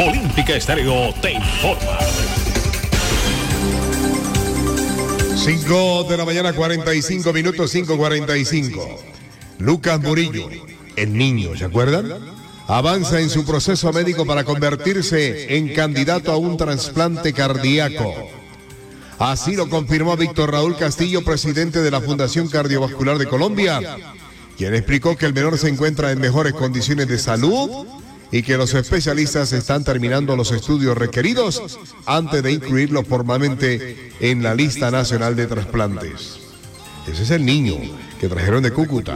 Olímpica Estéreo te informa. 5 de la mañana, 45 minutos, 5:45. Lucas Murillo, el niño, ¿se acuerdan? Avanza en su proceso médico para convertirse en candidato a un trasplante cardíaco. Así lo confirmó Víctor Raúl Castillo, presidente de la Fundación Cardiovascular de Colombia, quien explicó que el menor se encuentra en mejores condiciones de salud y que los especialistas están terminando los estudios requeridos antes de incluirlo formalmente en la lista nacional de trasplantes. Ese es el niño que trajeron de Cúcuta.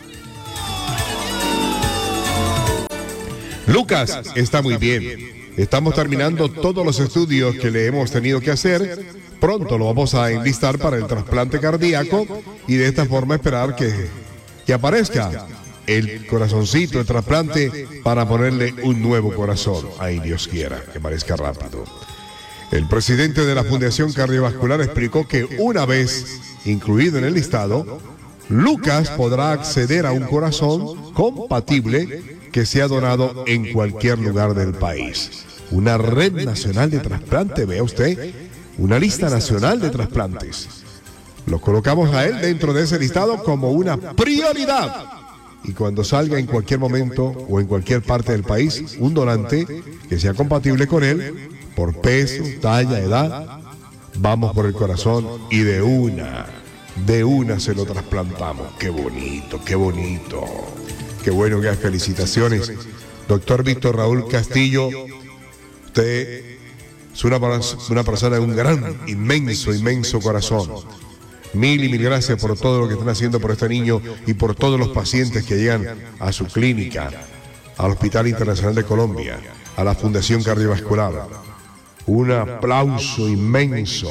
Lucas está muy bien. Estamos terminando todos los estudios que le hemos tenido que hacer. Pronto lo vamos a enlistar para el trasplante cardíaco y de esta forma esperar que aparezca el corazoncito, el trasplante, para ponerle un nuevo corazón. Ay, Dios quiera, que parezca rápido. El presidente de la Fundación Cardiovascular explicó que una vez incluido en el listado, Lucas podrá acceder a un corazón compatible que sea donado en cualquier lugar del país. Una red nacional de trasplante, vea usted, una lista nacional de trasplantes. Lo colocamos a él dentro de ese listado como una prioridad. Y cuando salga en cualquier momento o en cualquier parte del país un donante que sea compatible con él, por peso, talla, edad, vamos por el corazón y de una se lo trasplantamos. Qué bonito, qué bonito. Qué bueno que hay. Felicitaciones, doctor Víctor Raúl Castillo. Usted es una persona de un gran, inmenso corazón. Mil y mil gracias por todo lo que están haciendo por este niño y por todos los pacientes que llegan a su clínica, al Hospital Internacional de Colombia, a la Fundación Cardiovascular. Un aplauso inmenso.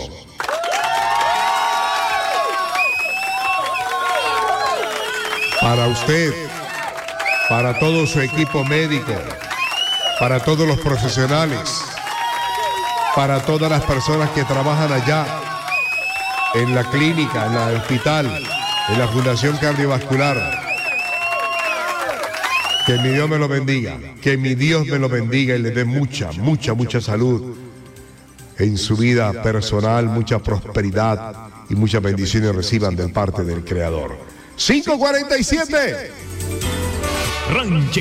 Para usted, para todo su equipo médico, para todos los profesionales, para todas las personas que trabajan allá, en la clínica, en el hospital, en la Fundación Cardiovascular. Que mi Dios me lo bendiga, que mi Dios me lo bendiga y le dé mucha salud en su vida personal, mucha prosperidad y muchas bendiciones reciban de parte del Creador. 5:47.